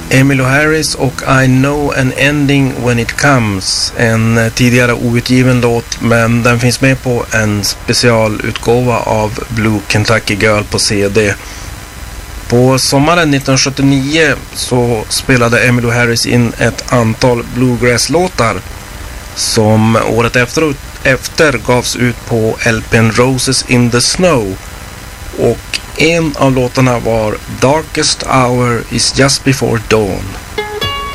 Emmylou Harris och I Know an Ending When It Comes, en tidigare outgiven låt, men den finns med på en specialutgåva av Blue Kentucky Girl på CD. På sommaren 1979 så spelade Emmylou Harris in ett antal bluegrass-låtar som året efter gavs ut på LP:n Roses in the Snow, och en av låtarna var Darkest Hour is Just Before Dawn.